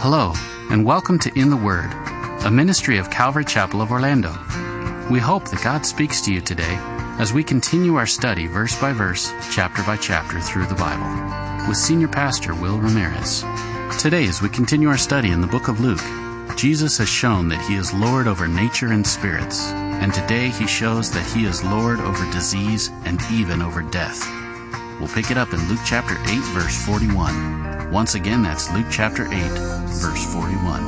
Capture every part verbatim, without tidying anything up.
Hello, and welcome to In the Word, a ministry of Calvary Chapel of Orlando. We hope that God speaks to you today as we continue our study verse by verse, chapter by chapter through the Bible, with Senior Pastor Will Ramirez. Today, as we continue our study in the book of Luke, Jesus has shown that He is Lord over nature and spirits, and today He shows that He is Lord over disease and even over death. We'll pick it up in Luke chapter eight, verse forty-one. Once again, that's Luke chapter eight, verse forty-one.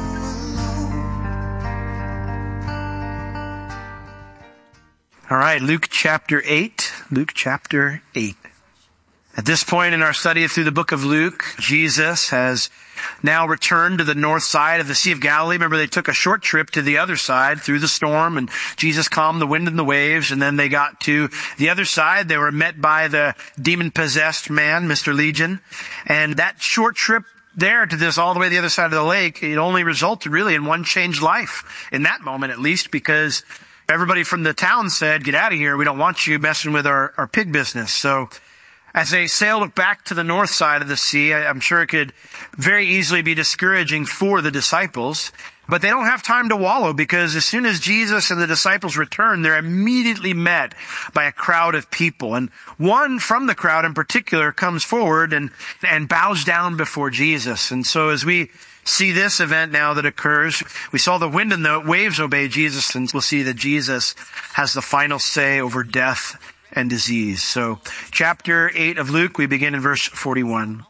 All right, Luke chapter eight, Luke chapter eight. At this point in our study through the book of Luke, Jesus has now returned to the north side of the Sea of Galilee. Remember, they took a short trip to the other side through the storm, and Jesus calmed the wind and the waves, and then they got to the other side. They were met by the demon-possessed man, Mister Legion, and that short trip there to this all the way to the other side of the lake, it only resulted really in one changed life, in that moment at least, because everybody from the town said, "Get out of here, we don't want you messing with our, our pig business." So as they sailed back to the north side of the sea, I'm sure it could very easily be discouraging for the disciples. But they don't have time to wallow, because as soon as Jesus and the disciples return, they're immediately met by a crowd of people. And one from the crowd in particular comes forward and, and bows down before Jesus. And so as we see this event now that occurs, we saw the wind and the waves obey Jesus, and we'll see that Jesus has the final say over death and disease. So, chapter eight of Luke, we begin in verse forty-one.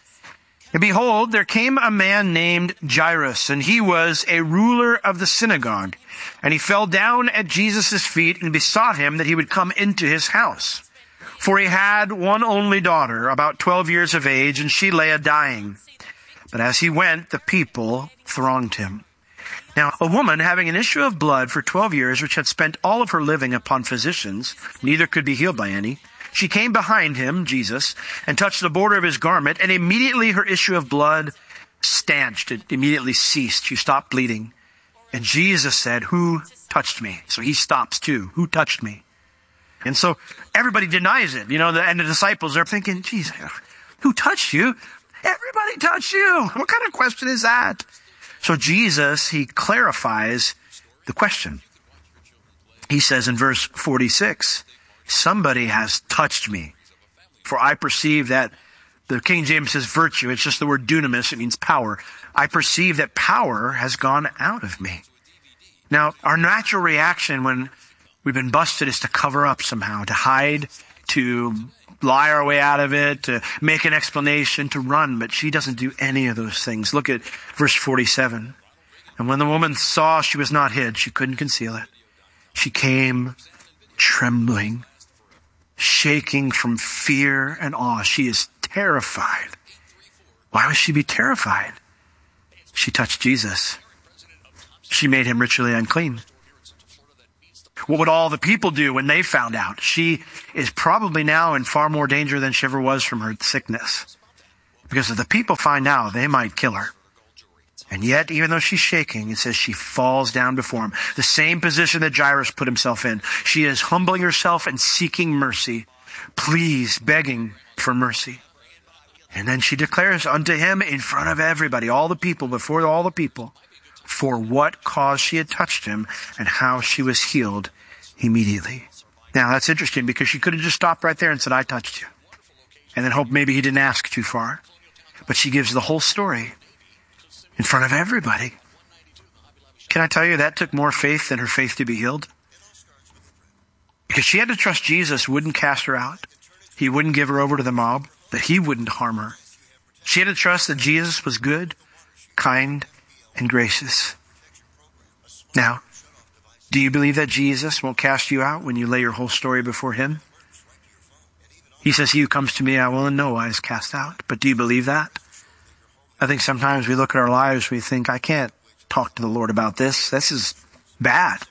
And behold, there came a man named Jairus, and he was a ruler of the synagogue. And he fell down at Jesus' feet and besought him that he would come into his house. For he had one only daughter, about twelve years of age, and she lay a-dying. But as he went, the people thronged him. Now, a woman having an issue of blood for twelve years, which had spent all of her living upon physicians, neither could be healed by any, she came behind him, Jesus, and touched the border of his garment, and immediately her issue of blood stanched. It immediately ceased. She stopped bleeding. And Jesus said, "Who touched me?" So he stops too. "Who touched me?" And so everybody denies it. You know, the, and the disciples are thinking, "Geez, who touched you? Everybody touched you. What kind of question is that?" So Jesus, he clarifies the question. He says in verse forty-six, "Somebody has touched me, for I perceive that," the King James says virtue, it's just the word dunamis, it means power. "I perceive that power has gone out of me." Now, our natural reaction when we've been busted is to cover up somehow, to hide, to lie our way out of it, to make an explanation, to run. But she doesn't do any of those things. Look at verse forty-seven. "And when the woman saw she was not hid," she couldn't conceal it, "she came trembling, shaking from fear and awe." She is terrified. Why would she be terrified? She touched Jesus. She made him ritually unclean. What would all the people do when they found out? She is probably now in far more danger than she ever was from her sickness. Because if the people find out, they might kill her. And yet, even though she's shaking, it says she falls down before him. The same position that Jairus put himself in. She is humbling herself and seeking mercy. Please, begging for mercy. And then she declares unto him in front of everybody, all the people, before all the people, for what cause she had touched him and how she was healed immediately. Now, that's interesting, because she could have just stopped right there and said, "I touched you," and then hoped maybe he didn't ask too far. But she gives the whole story in front of everybody. Can I tell you, that took more faith than her faith to be healed? Because she had to trust Jesus wouldn't cast her out. He wouldn't give her over to the mob, that he wouldn't harm her. She had to trust that Jesus was good, kind, and gracious. Now, do you believe that Jesus won't cast you out when you lay your whole story before him? He says, "He who comes to me, I will in no wise cast out." But do you believe that? I think sometimes we look at our lives, we think, "I can't talk to the Lord about this. This is bad."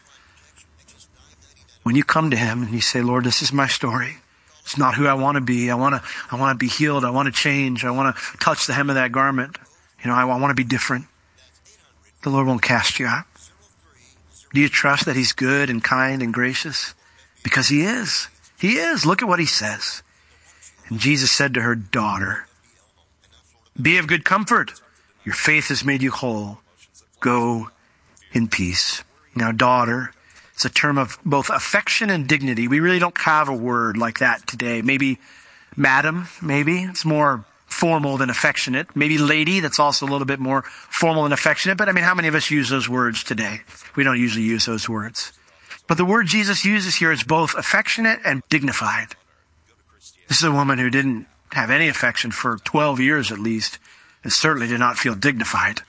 When you come to him and you say, "Lord, this is my story. It's not who I want to be. I want to, I want to be healed. I want to change. I want to touch the hem of that garment. You know, I want to be different." The Lord won't cast you out. Do you trust that he's good and kind and gracious? Because he is. He is. Look at what he says. And Jesus said to her, "Daughter, be of good comfort. Your faith has made you whole. Go in peace. Now, daughter, it's a term of both affection and dignity. We really don't have a word like that today. Maybe madam, maybe. It's more formal than affectionate. Maybe lady, that's also a little bit more formal than affectionate. But I mean, how many of us use those words today? We don't usually use those words. But the word Jesus uses here is both affectionate and dignified. This is a woman who didn't have any affection for twelve years at least, and certainly did not feel dignified.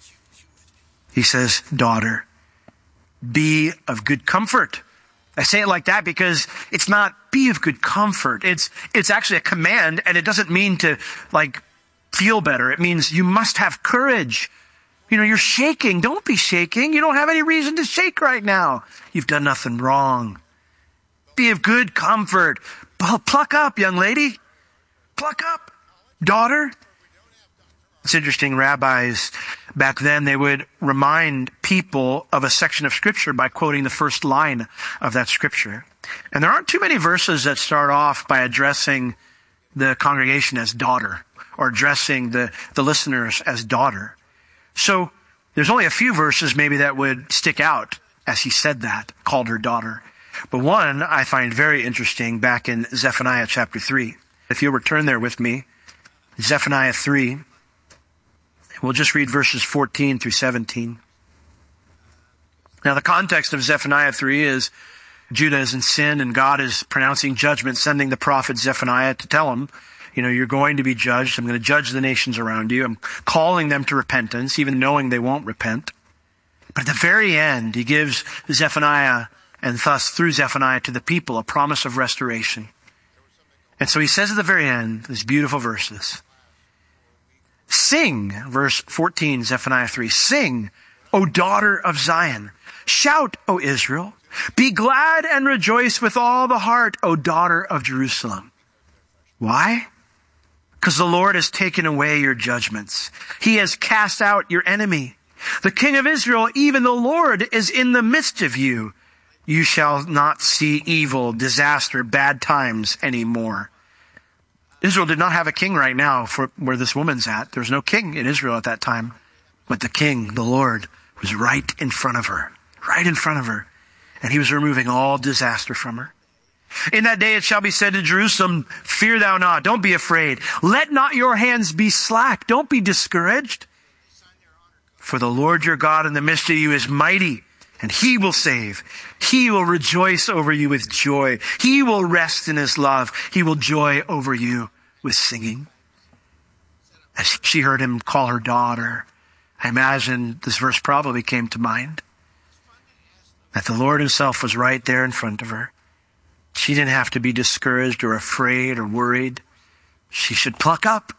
He says, daughter, be of good comfort. I say it like that because it's not be of good comfort. It's, it's actually a command, and it doesn't mean to like feel better. It means you must have courage. You know, you're shaking. Don't be shaking. You don't have any reason to shake right now. You've done nothing wrong. Be of good comfort. Pluck up, young lady. Pluck up, daughter. It's interesting, rabbis back then, they would remind people of a section of scripture by quoting the first line of that scripture. And there aren't too many verses that start off by addressing the congregation as daughter or addressing the, the listeners as daughter. So there's only a few verses maybe that would stick out as he said that, called her daughter. But one I find very interesting back in Zephaniah chapter three. If you'll return there with me, Zephaniah three. We'll just read verses fourteen through seventeen. Now, the context of Zephaniah three is Judah is in sin and God is pronouncing judgment, sending the prophet Zephaniah to tell him, you know, you're going to be judged. I'm going to judge the nations around you. I'm calling them to repentance, even knowing they won't repent. But at the very end, he gives Zephaniah, and thus through Zephaniah to the people, a promise of restoration. And so he says at the very end, these beautiful verses, sing, verse fourteen, Zephaniah three, sing, O daughter of Zion. Shout, O Israel. Be glad and rejoice with all the heart, O daughter of Jerusalem. Why? Because the Lord has taken away your judgments. He has cast out your enemy. The King of Israel, even the Lord, is in the midst of you. You shall not see evil, disaster, bad times anymore. Israel did not have a king right now for where this woman's at. There was no king in Israel at that time. But the king, the Lord, was right in front of her. Right in front of her. And he was removing all disaster from her. In that day it shall be said to Jerusalem, fear thou not, don't be afraid. Let not your hands be slack, don't be discouraged. For the Lord your God in the midst of you is mighty, and he will save. He will rejoice over you with joy. He will rest in his love. He will joy over you with singing. As she heard him call her daughter, I imagine this verse probably came to mind. That the Lord himself was right there in front of her. She didn't have to be discouraged or afraid or worried. She should pluck up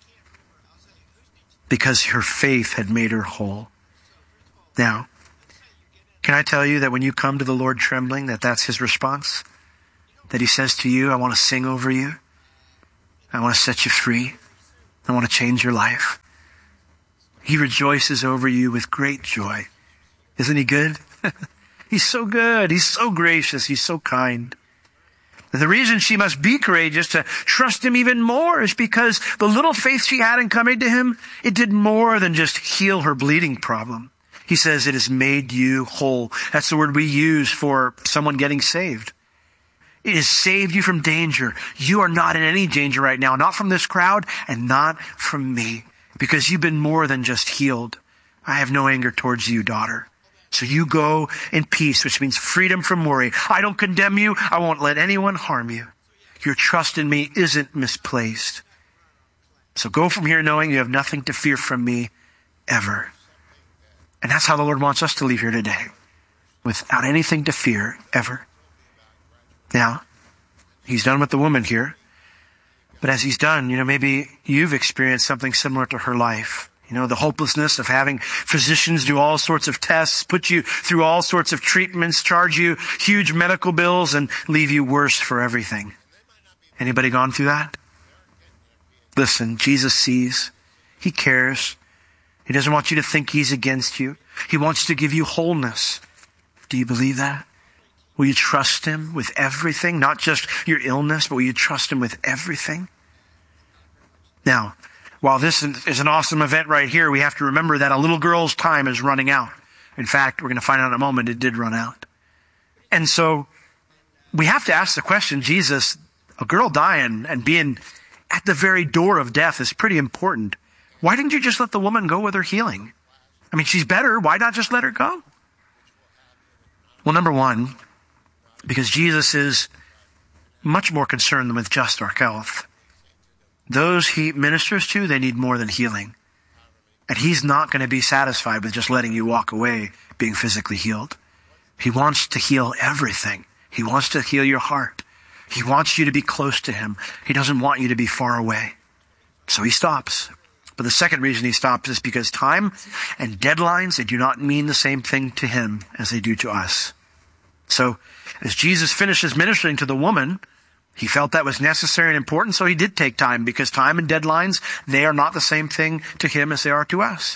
because her faith had made her whole. Now, can I tell you that when you come to the Lord trembling, that that's his response? That he says to you, I want to sing over you. I want to set you free. I want to change your life. He rejoices over you with great joy. Isn't he good? He's so good. He's so gracious. He's so kind. And the reason she must be courageous to trust him even more is because the little faith she had in coming to him, it did more than just heal her bleeding problem. He says it has made you whole. That's the word we use for someone getting saved. It has saved you from danger. You are not in any danger right now, not from this crowd and not from me, because you've been more than just healed. I have no anger towards you, daughter. So you go in peace, which means freedom from worry. I don't condemn you. I won't let anyone harm you. Your trust in me isn't misplaced. So go from here knowing you have nothing to fear from me ever. And that's how the Lord wants us to leave here today, without anything to fear ever. Now, he's done with the woman here. But as he's done, you know, maybe you've experienced something similar to her life. You know, the hopelessness of having physicians do all sorts of tests, put you through all sorts of treatments, charge you huge medical bills, and leave you worse for everything. Anybody gone through that? Listen, Jesus sees. He cares. He doesn't want you to think he's against you. He wants to give you wholeness. Do you believe that? Will you trust him with everything? Not just your illness, but will you trust him with everything? Now, While this is an awesome event right here, we have to remember that a little girl's time is running out. In fact, we're going to find out in a moment it did run out. And so we have to ask the question, Jesus, a girl dying and being at the very door of death is pretty important. Why didn't you just let the woman go with her healing? I mean, she's better. Why not just let her go? Well, number one, because Jesus is much more concerned with just our health. Those he ministers to, they need more than healing. And he's not going to be satisfied with just letting you walk away being physically healed. He wants to heal everything. He wants to heal your heart. He wants you to be close to him. He doesn't want you to be far away. So he stops. But the second reason he stops is because time and deadlines, they do not mean the same thing to him as they do to us. So as Jesus finishes ministering to the woman, he felt that was necessary and important, so he did take time, because time and deadlines, they are not the same thing to him as they are to us.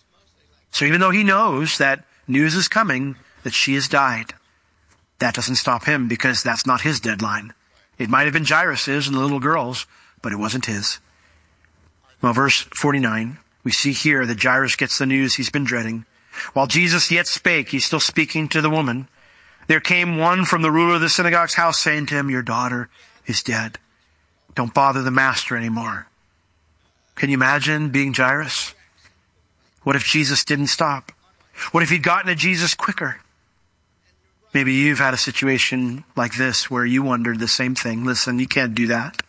So even though he knows that news is coming, that she has died, that doesn't stop him, because that's not his deadline. It might have been Jairus's and the little girl's, but it wasn't his. Well, verse forty-nine, we see here that Jairus gets the news he's been dreading. While Jesus yet spake, he's still speaking to the woman. There came one from the ruler of the synagogue's house saying to him, your daughter is dead. Don't bother the master anymore. Can you imagine being Jairus? What if Jesus didn't stop? What if he'd gotten to Jesus quicker? Maybe you've had a situation like this where you wondered the same thing. Listen, you can't do that.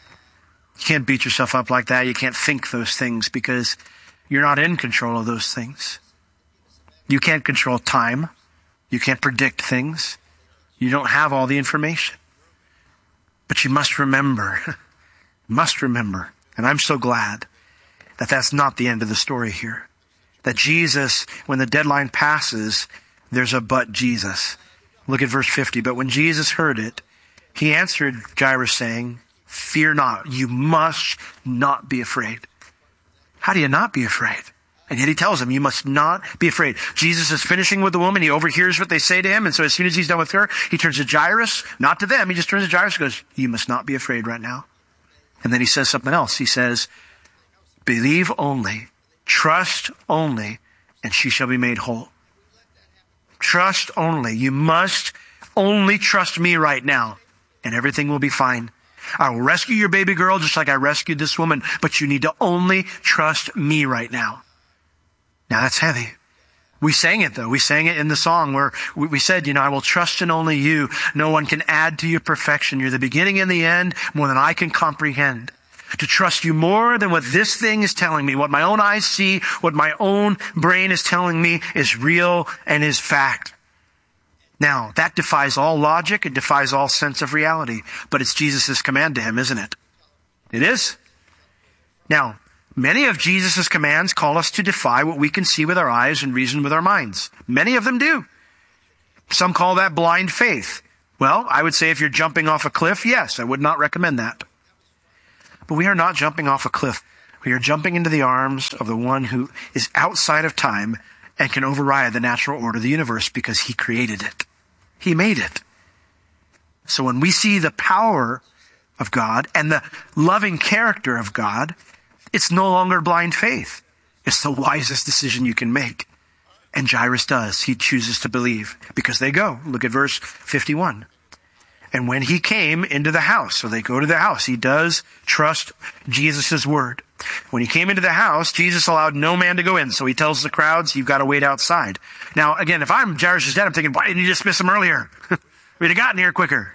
You can't beat yourself up like that. You can't think those things because you're not in control of those things. You can't control time. You can't predict things. You don't have all the information. But you must remember, must remember, and I'm so glad that that's not the end of the story here. That Jesus, when the deadline passes, there's a but Jesus. Look at verse fifty. But when Jesus heard it, he answered Jairus saying, fear not, you must not be afraid. How do you not be afraid? And yet he tells him, you must not be afraid. Jesus is finishing with the woman. He overhears what they say to him. And so as soon as he's done with her, he turns to Jairus, not to them. He just turns to Jairus and goes, you must not be afraid right now. And then he says something else. He says, believe only, trust only, and she shall be made whole. Trust only. You must only trust me right now, and everything will be fine. I will rescue your baby girl just like I rescued this woman, but you need to only trust me right now. Now that's heavy. We sang it though. We sang it in the song where we, we said, you know, I will trust in only you. No one can add to your perfection. You're the beginning and the end, more than I can comprehend. To trust you more than what this thing is telling me, what my own eyes see, what my own brain is telling me is real and is fact. Now, that defies all logic. It defies all sense of reality. But it's Jesus' command to him, isn't it? It is. Now, many of Jesus' commands call us to defy what we can see with our eyes and reason with our minds. Many of them do. Some call that blind faith. Well, I would say if you're jumping off a cliff, yes, I would not recommend that. But we are not jumping off a cliff. We are jumping into the arms of the one who is outside of time and can override the natural order of the universe because he created it. He made it. So when we see the power of God and the loving character of God, it's no longer blind faith. It's the wisest decision you can make. And Jairus does. He chooses to believe because they go. Look at verse fifty-one. And when he came into the house, so they go to the house, he does trust Jesus' word. When he came into the house, Jesus allowed no man to go in. So he tells the crowds, you've got to wait outside. Now, again, if I'm Jairus' dad, I'm thinking, why didn't you dismiss him earlier? We'd have gotten here quicker.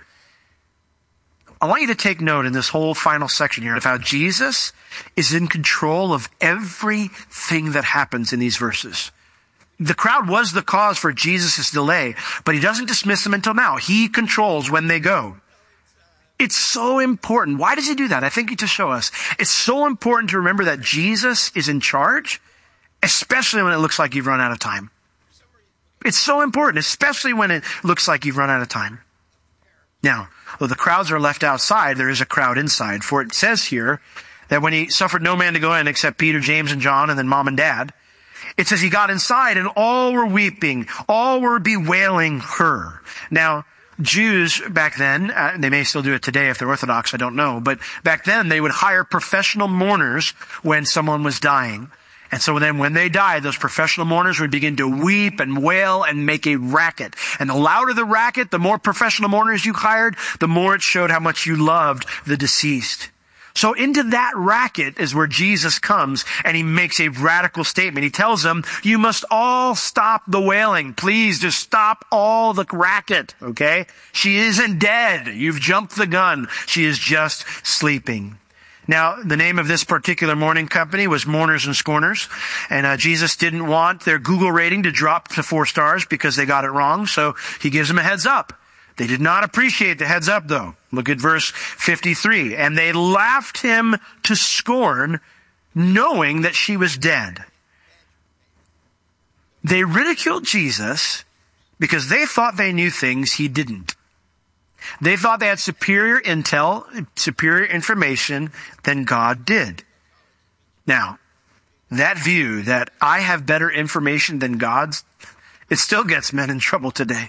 I want you to take note in this whole final section here of how Jesus is in control of everything that happens in these verses. The crowd was the cause for Jesus' delay, but he doesn't dismiss them until now. He controls when they go. It's so important. Why does he do that? I think to show us. It's so important to remember that Jesus is in charge, especially when it looks like you've run out of time. It's so important, especially when it looks like you've run out of time. Now, though the crowds are left outside, there is a crowd inside. For it says here that when he suffered no man to go in except Peter, James, and John, and then mom and dad, it says he got inside and all were weeping, all were bewailing her. Now, Jews back then, uh, they may still do it today if they're Orthodox, I don't know, but back then they would hire professional mourners when someone was dying. And so then when they died, those professional mourners would begin to weep and wail and make a racket. And the louder the racket, the more professional mourners you hired, the more it showed how much you loved the deceased. So into that racket is where Jesus comes, and he makes a radical statement. He tells them, you must all stop the wailing. Please just stop all the racket, okay? She isn't dead. You've jumped the gun. She is just sleeping. Now, the name of this particular mourning company was Mourners and Scorners, and uh, Jesus didn't want their Google rating to drop to four stars because they got it wrong, so he gives them a heads up. They did not appreciate the heads up, though. Look at verse fifty-three. And they laughed him to scorn, knowing that she was dead. They ridiculed Jesus because they thought they knew things he didn't. They thought they had superior intel, superior information than God did. Now, that view that I have better information than God's, it still gets men in trouble today.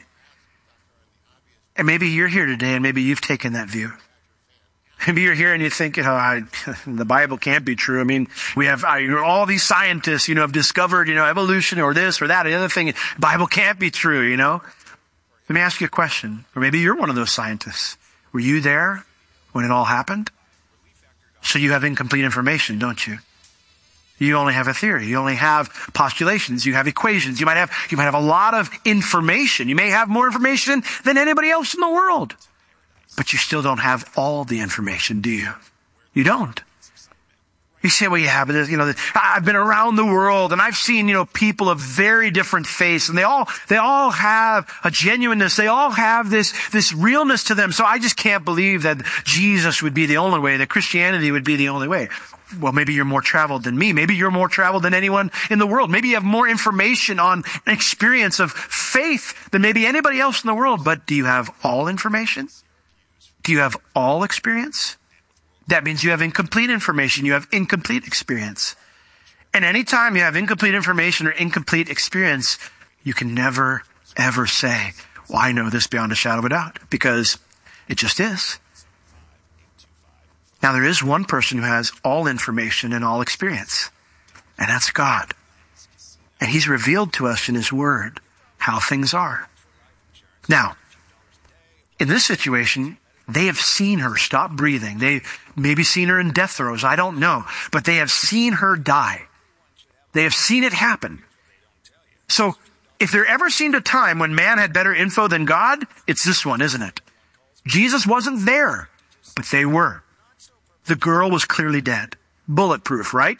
And maybe you're here today and maybe you've taken that view. Maybe you're here and you think, oh, I, the Bible can't be true. I mean, we have I, you know, all these scientists, you know, have discovered, you know, evolution or this or that or the other thing. The Bible can't be true, you know. Let me ask you a question. Or maybe you're one of those scientists. Were you there when it all happened? So you have incomplete information, don't you? You only have a theory. You only have postulations. You have equations. You might have, you might have a lot of information. You may have more information than anybody else in the world. But you still don't have all the information, do you? You don't. You say, well, yeah, but you know, I've been around the world and I've seen, you know, people of very different faiths, and they all, they all have a genuineness. They all have this, this realness to them. So I just can't believe that Jesus would be the only way, that Christianity would be the only way. Well, maybe you're more traveled than me. Maybe you're more traveled than anyone in the world. Maybe you have more information on an experience of faith than maybe anybody else in the world. But do you have all information? Do you have all experience? That means you have incomplete information. You have incomplete experience. And anytime you have incomplete information or incomplete experience, you can never, ever say, well, I know this beyond a shadow of a doubt, because it just is. Now, there is one person who has all information and all experience, and that's God. And he's revealed to us in his word how things are. Now, in this situation, they have seen her stop breathing. They maybe seen her in death throes. I don't know. But they have seen her die. They have seen it happen. So if there ever seemed a time when man had better info than God, it's this one, isn't it? Jesus wasn't there, but they were. The girl was clearly dead. Bulletproof, right?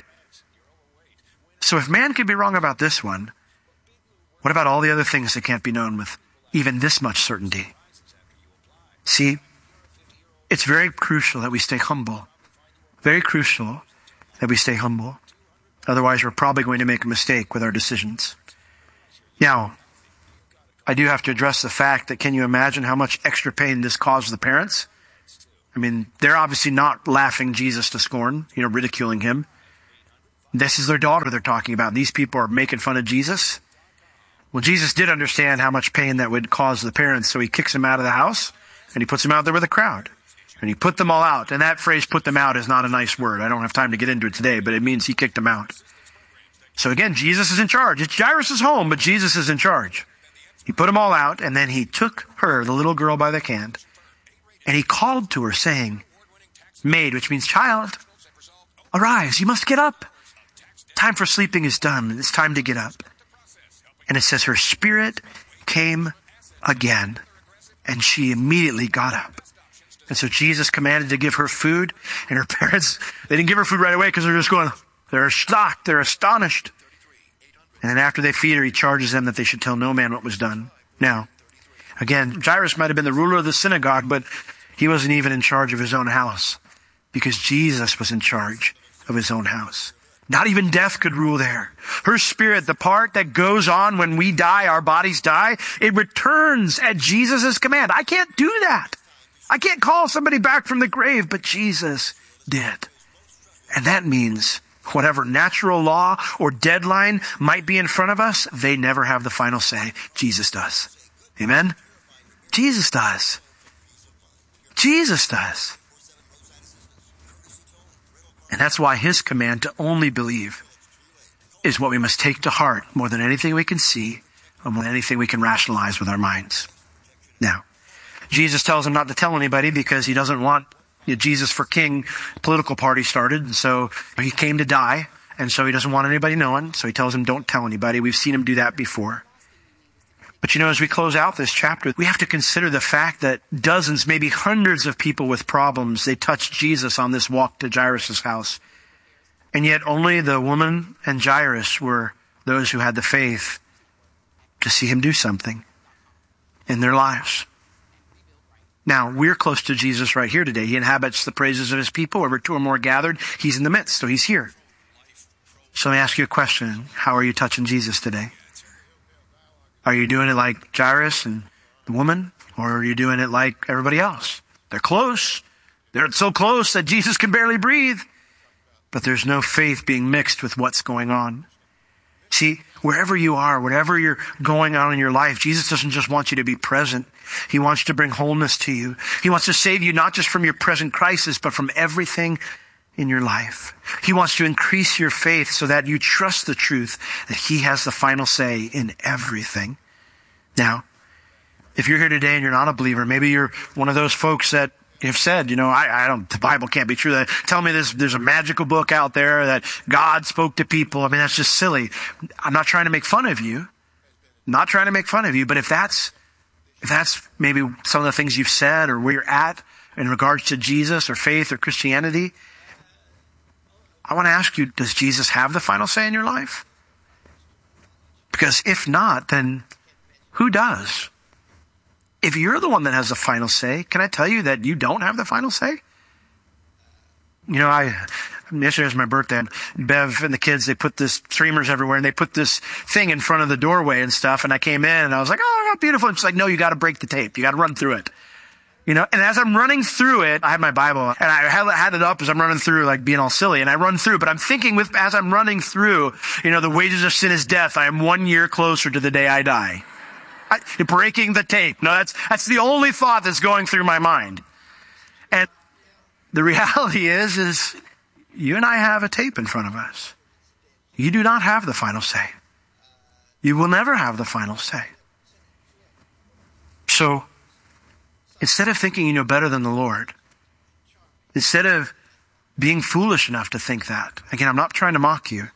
So if man could be wrong about this one, what about all the other things that can't be known with even this much certainty? See, it's very crucial that we stay humble. Very crucial that we stay humble. Otherwise, we're probably going to make a mistake with our decisions. Now, I do have to address the fact that, can you imagine how much extra pain this caused the parents? I mean, they're obviously not laughing Jesus to scorn, you know, ridiculing him. This is their daughter they're talking about. These people are making fun of Jesus. Well, Jesus did understand how much pain that would cause the parents, so he kicks them out of the house, and he puts them out there with a crowd. And he put them all out. And that phrase, put them out, is not a nice word. I don't have time to get into it today, but it means he kicked them out. So again, Jesus is in charge. It's Jairus' home, but Jesus is in charge. He put them all out, and then he took her, the little girl, by the hand, and he called to her, saying, Maid, which means child, arise, you must get up. Time for sleeping is done. It's time to get up. And it says her spirit came again, and she immediately got up. And so Jesus commanded to give her food, and her parents, they didn't give her food right away because they're just going, they're shocked, they're astonished. And then after they feed her, he charges them that they should tell no man what was done. Now, again, Jairus might have been the ruler of the synagogue, but he wasn't even in charge of his own house, because Jesus was in charge of his own house. Not even death could rule there. Her spirit, the part that goes on when we die, our bodies die, it returns at Jesus' command. I can't do that. I can't call somebody back from the grave, but Jesus did. And that means whatever natural law or deadline might be in front of us, they never have the final say. Jesus does. Amen? Jesus does. Jesus does. And that's why his command to only believe is what we must take to heart more than anything we can see or more than anything we can rationalize with our minds. Now, Jesus tells him not to tell anybody because he doesn't want you know, Jesus for King political party started. And so he came to die. And so he doesn't want anybody knowing. So he tells him, don't tell anybody. We've seen him do that before. But you know, as we close out this chapter, we have to consider the fact that dozens, maybe hundreds of people with problems, they touched Jesus on this walk to Jairus' house. And yet only the woman and Jairus were those who had the faith to see him do something in their lives. Now, we're close to Jesus right here today. He inhabits the praises of his people. Wherever two or more gathered, he's in the midst. So he's here. So let me ask you a question. How are you touching Jesus today? Are you doing it like Jairus and the woman? Or are you doing it like everybody else? They're close. They're so close that Jesus can barely breathe. But there's no faith being mixed with what's going on. See, wherever you are, whatever you're going on in your life, Jesus doesn't just want you to be present. He wants to bring wholeness to you. He wants to save you not just from your present crisis, but from everything in your life. He wants to increase your faith so that you trust the truth that he has the final say in everything. Now, if you're here today and you're not a believer, maybe you're one of those folks that have said, you know, I, I don't, the Bible can't be true. That tell me this, there's a magical book out there that God spoke to people. I mean, that's just silly. I'm not trying to make fun of you. I'm not trying to make fun of you. But if that's, if that's maybe some of the things you've said or where you're at in regards to Jesus or faith or Christianity, I want to ask you, does Jesus have the final say in your life? Because if not, then who does? If you're the one that has the final say, can I tell you that you don't have the final say? You know, I, yesterday was my birthday, and Bev and the kids, they put this streamers everywhere, and they put this thing in front of the doorway and stuff, and I came in, and I was like, oh, how beautiful. And she's like, no, you got to break the tape. You got to run through it. You know, and as I'm running through it, I have my Bible, and I had it up as I'm running through, like being all silly, and I run through, but I'm thinking with, as I'm running through, you know, the wages of sin is death. I am one year closer to the day I die. I, breaking the tape. No, that's, that's the only thought that's going through my mind. And the reality is, is you and I have a tape in front of us. You do not have the final say. You will never have the final say. So, instead of thinking you know better than the Lord, instead of being foolish enough to think that, again, I'm not trying to mock you,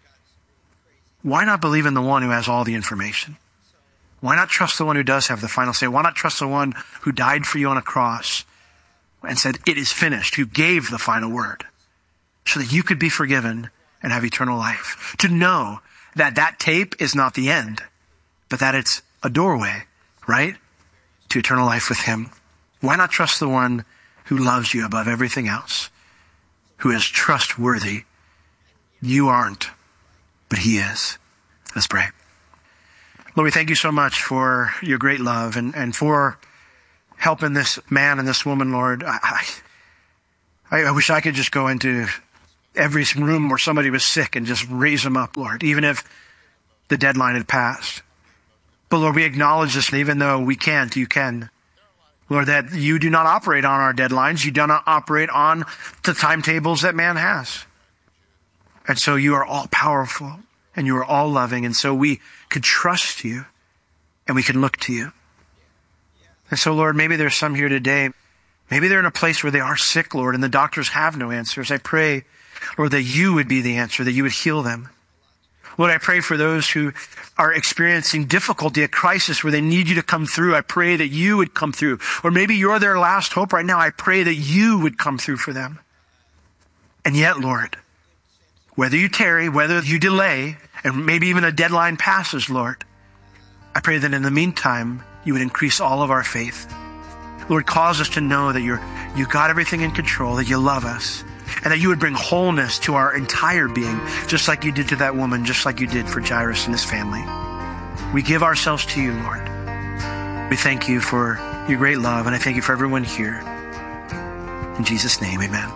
why not believe in the one who has all the information? Why not trust the one who does have the final say? Why not trust the one who died for you on a cross and said, it is finished, who gave the final word so that you could be forgiven and have eternal life? To know that that tape is not the end, but that it's a doorway, right, to eternal life with him. Why not trust the one who loves you above everything else, who is trustworthy? You aren't, but he is. Let's pray. Lord, we thank you so much for your great love and, and for helping this man and this woman, Lord. I, I, I wish I could just go into every room where somebody was sick and just raise them up, Lord, even if the deadline had passed. But Lord, we acknowledge this, and even though we can't, you can. Lord, that you do not operate on our deadlines. You do not operate on the timetables that man has. And so you are all powerful and you are all loving. And so we could trust you and we can look to you. And so, Lord, maybe there's some here today. Maybe they're in a place where they are sick, Lord, and the doctors have no answers. I pray, Lord, that you would be the answer, that you would heal them. Lord, I pray for those who are experiencing difficulty, a crisis where they need you to come through. I pray that you would come through. Or maybe you're their last hope right now. I pray that you would come through for them. And yet, Lord, whether you tarry, whether you delay, and maybe even a deadline passes, Lord, I pray that in the meantime, you would increase all of our faith. Lord, cause us to know that you're, you got everything in control, that you love us, and that you would bring wholeness to our entire being, just like you did to that woman, just like you did for Jairus and his family. We give ourselves to you, Lord. We thank you for your great love, and I thank you for everyone here. In Jesus' name, amen.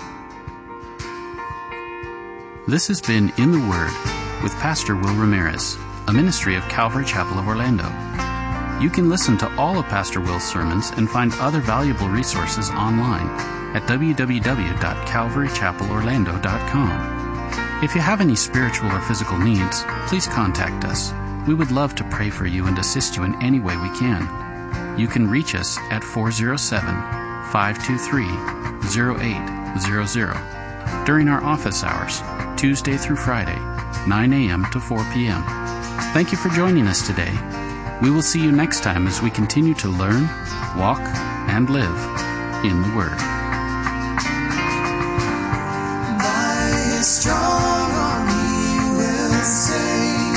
This has been In the Word with Pastor Will Ramirez, a ministry of Calvary Chapel of Orlando. You can listen to all of Pastor Will's sermons and find other valuable resources online at w w w dot calvary chapel orlando dot com. If you have any spiritual or physical needs, please contact us. We would love to pray for you and assist you in any way we can. You can reach us at four oh seven, five two three, oh eight hundred during our office hours, Tuesday through Friday, nine a.m. to four p.m. Thank you for joining us today. We will see you next time as we continue to learn, walk, and live in the Word. By His strong arm He will save.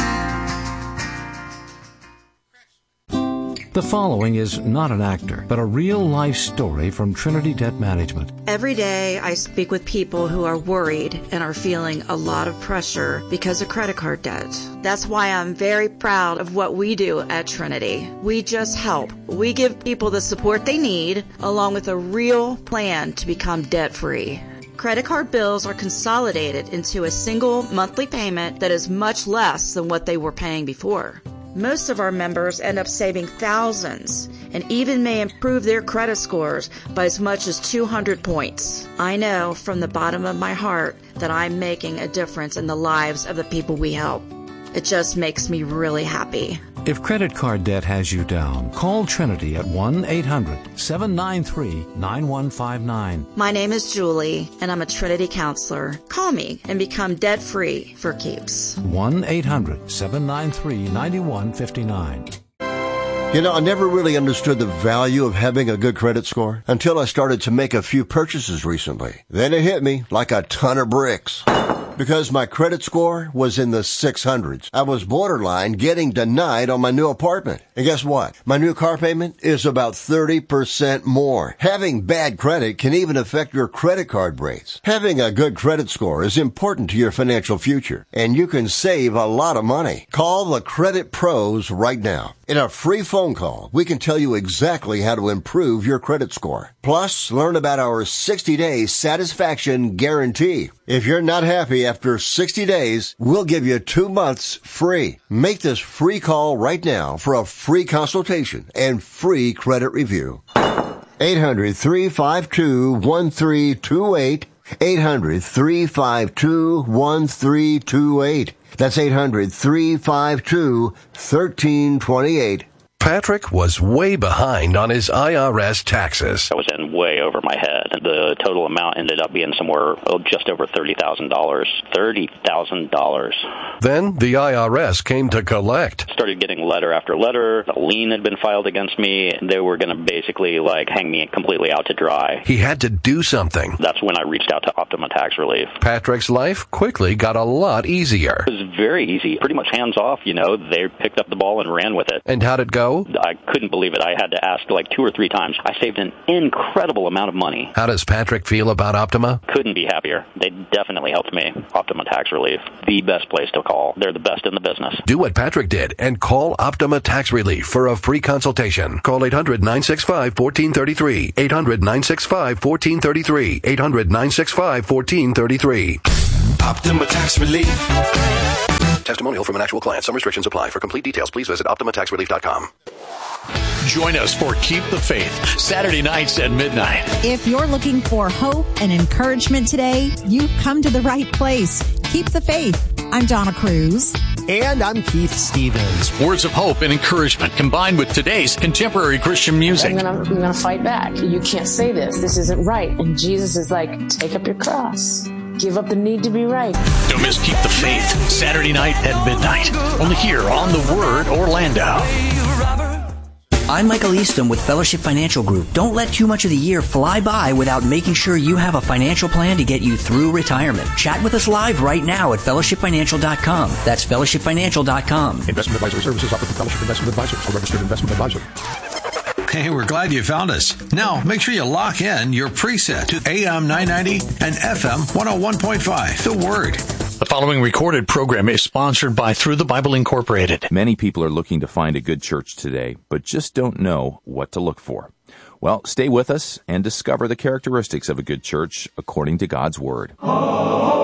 The following is not an actor, but a real-life story from Trinity Debt Management. Every day I speak with people who are worried and are feeling a lot of pressure because of credit card debt. That's why I'm very proud of what we do at Trinity. We just help. We give people the support they need, along with a real plan to become debt-free. Credit card bills are consolidated into a single monthly payment that is much less than what they were paying before. Most of our members end up saving thousands and even may improve their credit scores by as much as two hundred points. I know from the bottom of my heart that I'm making a difference in the lives of the people we help. It just makes me really happy. If credit card debt has you down, call Trinity at one eight hundred, seven nine three, nine one five nine. My name is Julie, and I'm a Trinity counselor. Call me and become debt-free for keeps. one eight hundred, seven nine three, nine one five nine. You know, I never really understood the value of having a good credit score until I started to make a few purchases recently. Then it hit me like a ton of bricks. Because my credit score was in the six hundreds. I was borderline getting denied on my new apartment. And guess what? My new car payment is about thirty percent more. Having bad credit can even affect your credit card rates. Having a good credit score is important to your financial future, and you can save a lot of money. Call the Credit Pros right now. In a free phone call, we can tell you exactly how to improve your credit score. Plus, learn about our sixty-day satisfaction guarantee. If you're not happy after sixty days, we'll give you two months free. Make this free call right now for a free consultation and free credit review. eight hundred, three five two, one three two eight. eight hundred, three five two, one three two eight. That's eight hundred, three five two, one three two eight. Patrick was way behind on his I R S taxes. I was in way over my head. The total amount ended up being somewhere oh, just over thirty thousand dollars. thirty thousand dollars. Then the I R S came to collect. Started getting letter after letter. A lien had been filed against me. They were going to basically like hang me completely out to dry. He had to do something. That's when I reached out to Optima Tax Relief. Patrick's life quickly got a lot easier. It was very easy. Pretty much hands off, you know. They picked up the ball and ran with it. And how'd it go? I couldn't believe it. I had to ask like two or three times. I saved an incredible amount of money. How does Patrick feel about Optima? Couldn't be happier. They definitely helped me. Optima Tax Relief, the best place to call. They're the best in the business. Do what Patrick did and call Optima Tax Relief for a free consultation. Call eight hundred, nine six five, one four three three. eight hundred, nine six five, one four three three. eight hundred, nine six five, one four three three. Optima Tax Relief. Testimonial from an actual client. Some restrictions apply. For complete details, please visit optima tax relief dot com. Join us for Keep the Faith, Saturday nights at midnight. If you're looking for hope and encouragement today, you've come to the right place. Keep the Faith. I'm Donna Cruz. And I'm Keith Stevens. Words of hope and encouragement combined with today's contemporary Christian music. I'm gonna, I'm gonna fight back. You can't say this. This isn't right. And Jesus is like, take up your cross. Give up the need to be right. Don't miss Keep the Faith, Saturday night at midnight. Only here on The Word Orlando. I'm Michael Easton with Fellowship Financial Group. Don't let too much of the year fly by without making sure you have a financial plan to get you through retirement. Chat with us live right now at fellowship financial dot com. That's fellowship financial dot com. Investment advisory services offered through Fellowship Investment Advisors, a registered investment advisor. Hey, we're glad you found us. Now, make sure you lock in your preset to A M nine ninety and F M one oh one point five. The Word. The following recorded program is sponsored by Through the Bible Incorporated. Many people are looking to find a good church today, but just don't know what to look for. Well, stay with us and discover the characteristics of a good church according to God's Word.